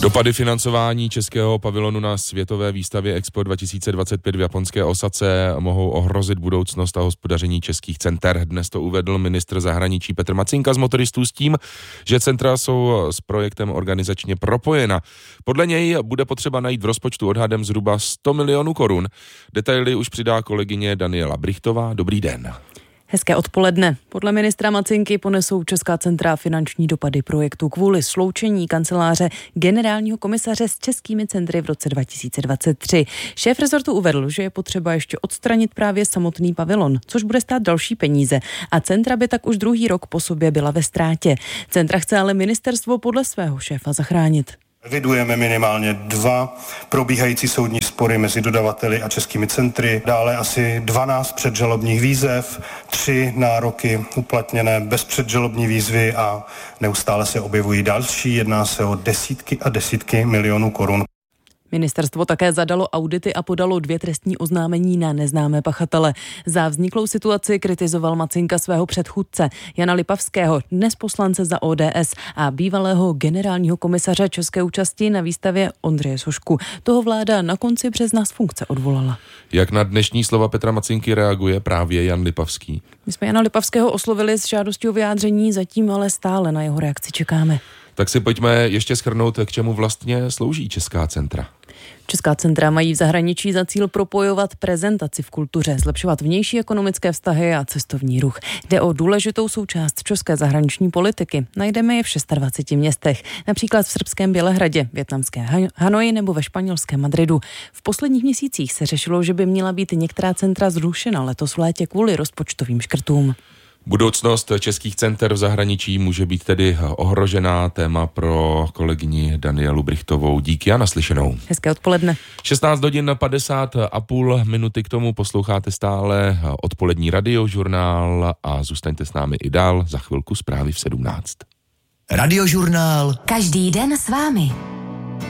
Dopady financování českého pavilonu na světové výstavě Expo 2025 v japonské Osace mohou ohrozit budoucnost a hospodaření českých center. Dnes to uvedl ministr zahraničí Petr Macinka z Motoristů s tím, že centra jsou s projektem organizačně propojena. Podle něj bude potřeba najít v rozpočtu odhadem zhruba 100 milionů korun. Detaily už přidá kolegyně Daniela Brichtová. Dobrý den. Hezké odpoledne. Podle ministra Macinky ponesou česká centra finanční dopady projektu kvůli sloučení kanceláře generálního komisaře s českými centry v roce 2023. Šéf rezortu uvedl, že je potřeba ještě odstranit právě samotný pavilon, což bude stát další peníze a centra by tak už druhý rok po sobě byla ve ztrátě. Centra chce ale ministerstvo podle svého šéfa zachránit. Evidujeme minimálně 2 probíhající soudní spory mezi dodavateli a českými centry, dále asi 12 předžalobních výzev, 3 nároky uplatněné bez předžalobní výzvy a neustále se objevují další, jedná se o desítky a desítky milionů korun. Ministerstvo také zadalo audity a podalo 2 trestní oznámení na neznámé pachatele. Za vzniklou situaci kritizoval Macinka svého předchůdce Jana Lipavského, dnes poslance za ODS a bývalého generálního komisaře české účasti na výstavě Ondřeje Sošku. Toho vláda na konci března z funkce odvolala. Jak na dnešní slova Petra Macinky reaguje právě Jan Lipavský? My jsme Jana Lipavského oslovili s žádostí o vyjádření, zatím ale stále na jeho reakci čekáme. Tak si pojďme ještě shrnout, k čemu vlastně slouží česká centra. Česká centra mají v zahraničí za cíl propojovat prezentaci v kultuře, zlepšovat vnější ekonomické vztahy a cestovní ruch. Jde o důležitou součást české zahraniční politiky. Najdeme je v 26 městech, například v srbském Bělehradě, vietnamské Hanoji nebo ve španělském Madridu. V posledních měsících se řešilo, že by měla být některá centra zrušena letos v létě kvůli rozpočtovým škrtům. Budoucnost českých center v zahraničí může být tedy ohrožená. Téma pro kolegyni Danielu Brichtovou. Díky a naslyšenou. Hezké odpoledne. 16 hodin 50,5 minuty k tomu posloucháte stále odpolední radiožurnál a zůstaňte s námi i dál. Za chvilku zprávy v 17. Radiožurnál. Každý den s vámi.